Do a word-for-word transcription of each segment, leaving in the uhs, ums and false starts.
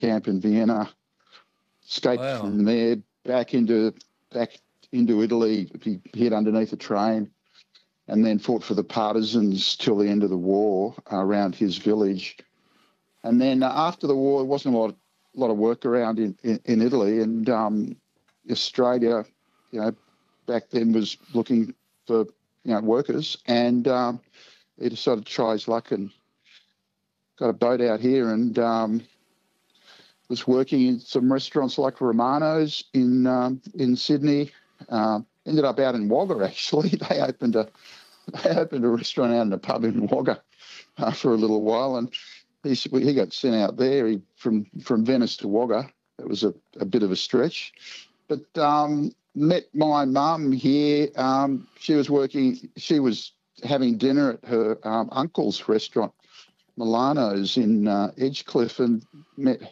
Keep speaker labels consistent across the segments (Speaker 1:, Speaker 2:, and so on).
Speaker 1: camp in Vienna, escaped
Speaker 2: Wow.
Speaker 1: from there back into back into Italy. He hid underneath a train, and then fought for the partisans till the end of the war uh, around his village. And then uh, after the war, there wasn't a lot, a lot of work around in, in, in Italy, and um, Australia, you know, back then was looking for, you know, workers, and um, he decided to try his luck and got a boat out here and um, was working in some restaurants like Romano's in um, in Sydney. Uh, ended up out in Wagga, actually. They opened a they opened a restaurant out in a pub in Wagga uh, for a little while, and he he got sent out there. He from from Venice to Wagga. It was a, a bit of a stretch, but um, met my mum here. Um, she was working. She was having dinner at her um, uncle's restaurant, Milano's in uh, Edgecliff, and met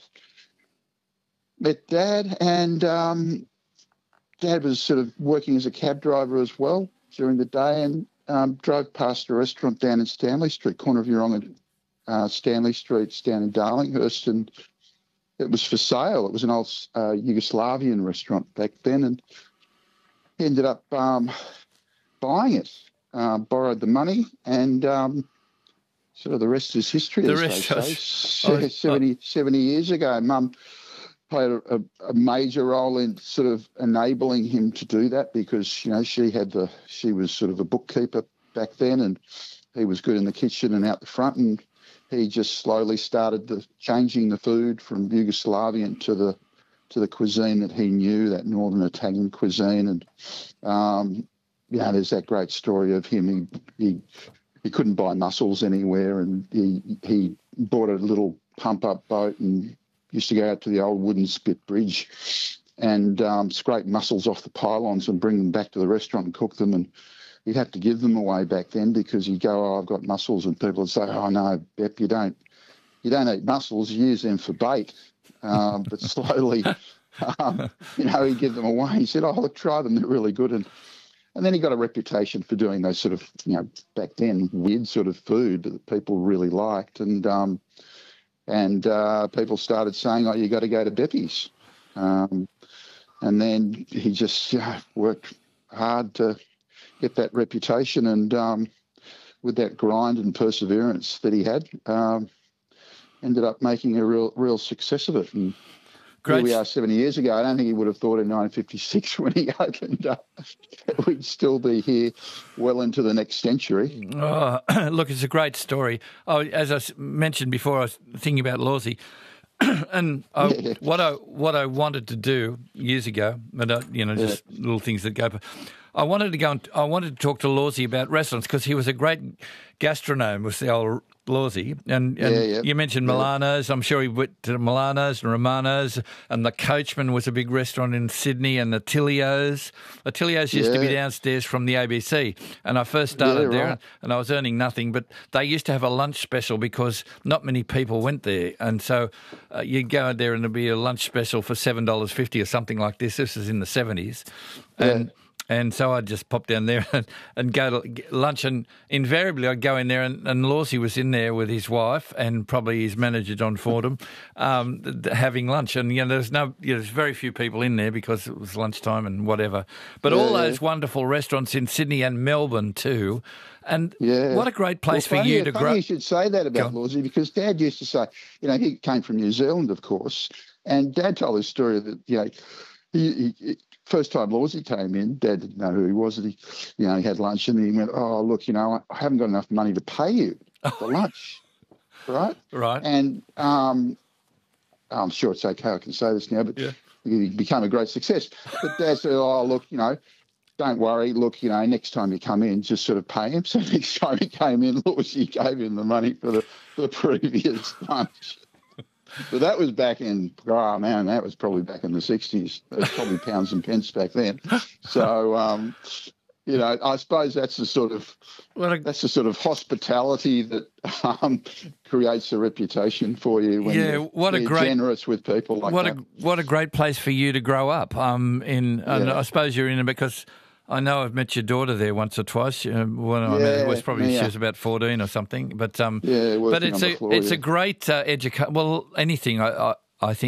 Speaker 1: met Dad. And um, Dad was sort of working as a cab driver as well during the day, and um, drove past a restaurant down in Stanley Street, corner of Yeronga and uh, Stanley Streets down in Darlinghurst, and it was for sale. It was an old uh, Yugoslavian restaurant back then, and he ended up um, buying it, uh, borrowed the money, and um, sort of the rest is history,
Speaker 2: The
Speaker 1: as
Speaker 2: rest
Speaker 1: they
Speaker 2: is-
Speaker 1: say.
Speaker 2: I-
Speaker 1: seventy, seventy years ago, Mum played a, a, a major role in sort of enabling him to do that, because, you know, she had the, she was sort of a bookkeeper back then, and he was good in the kitchen and out the front, and he just slowly started the, changing the food from Yugoslavian to the to the cuisine that he knew, that northern Italian cuisine. And um, yeah, there's that great story of him. He he, he couldn't buy mussels anywhere, and he he bought a little pump up boat and used to go out to the old wooden spit bridge and um, scrape mussels off the pylons and bring them back to the restaurant and cook them. And he'd have to give them away back then, because he'd go, "Oh, I've got mussels," and people would say, "Oh no, Bep, you don't, you don't eat mussels. You use them for bait." Um, but slowly, um, you know, he'd give them away. He said, "Oh, look, try them. They're really good." And and then he got a reputation for doing those sort of, you know, back then weird sort of food that people really liked. And um, and uh, people started saying, "Oh, you got to go to Beppy's." Um, and then he just, you know, worked hard to get that reputation, and um, with that grind and perseverance that he had, um, ended up making a real real success of it. And
Speaker 2: Great.
Speaker 1: here we are seventy years ago. I don't think he would have thought in nineteen fifty-six when he opened up that we'd still be here well into the next century.
Speaker 2: Oh, look, it's a great story. Oh, as I s- mentioned before, I was thinking about Lawsy, and I,
Speaker 1: Yeah.
Speaker 2: what I what I wanted to do years ago, but uh, you know, just little things that go. I wanted to go and I wanted to talk to Lawsy about restaurants, because he was a great gastronome, was the old Lawsy. And, and
Speaker 1: Yeah, yeah.
Speaker 2: you mentioned
Speaker 1: Yeah.
Speaker 2: Milano's. I'm sure he went to Milano's and Romano's, and the Coachman was a big restaurant in Sydney, and the Tilio's. The Tilio's used to be
Speaker 1: Yeah.
Speaker 2: downstairs from the A B C, and I first started
Speaker 1: Yeah,
Speaker 2: there,
Speaker 1: right.
Speaker 2: and I was earning nothing, but they used to have a lunch special because not many people went there, and so uh, you'd go there and there'd be a lunch special for seven dollars fifty or something like this. This is in the seventies, and.
Speaker 1: Yeah.
Speaker 2: And so I'd just pop down there and, and go to get lunch, and invariably I'd go in there, and, and Lawsy was in there with his wife and probably his manager, John Fordham, um, th- th- having lunch. And, you know, there's no, you know, there's very few people in there because it was lunchtime and whatever. But all
Speaker 1: Yeah.
Speaker 2: those wonderful restaurants in Sydney and Melbourne too. And
Speaker 1: Yeah.
Speaker 2: what a great place
Speaker 1: Well,
Speaker 2: for
Speaker 1: funny,
Speaker 2: you to
Speaker 1: funny
Speaker 2: grow.
Speaker 1: you should say that about
Speaker 2: Go on.
Speaker 1: Lawsy, because Dad used to say, you know, he came from New Zealand, of course, and Dad told his story that, you know, he, he, first time Lawsy came in, Dad didn't know who he was, and he, you know, he had lunch, and he went, "Oh, look, you know, I haven't got enough money to pay you for lunch," right?
Speaker 2: Right.
Speaker 1: And um, I'm sure it's okay, I can say this now, but
Speaker 2: Yeah.
Speaker 1: he became a great success. But Dad said, "Oh, look, you know, don't worry. Look, you know, next time you come in, just sort of pay him." So next time he came in, Lawsy gave him the money for the, for the previous lunch. But that was back in, oh man, that was probably back in the sixties. It was probably pounds and pence back then. So, um, you know, I suppose that's the sort of
Speaker 2: What a,
Speaker 1: that's the sort of hospitality that um, creates a reputation for you when
Speaker 2: Yeah,
Speaker 1: you're,
Speaker 2: what a
Speaker 1: you're
Speaker 2: great-
Speaker 1: generous with people like
Speaker 2: what
Speaker 1: that.
Speaker 2: a what a great place for you to grow up. Um, in and
Speaker 1: Yeah.
Speaker 2: I suppose you're in it because I know I've met your daughter there once or twice. Um, when I met her, it was
Speaker 1: Yeah,
Speaker 2: probably
Speaker 1: Mia.
Speaker 2: she was about fourteen or something. But um,
Speaker 1: Yeah, working
Speaker 2: but it's
Speaker 1: on the
Speaker 2: a
Speaker 1: floor,
Speaker 2: it's
Speaker 1: yeah.
Speaker 2: a great uh, education. Well, anything I, I I think.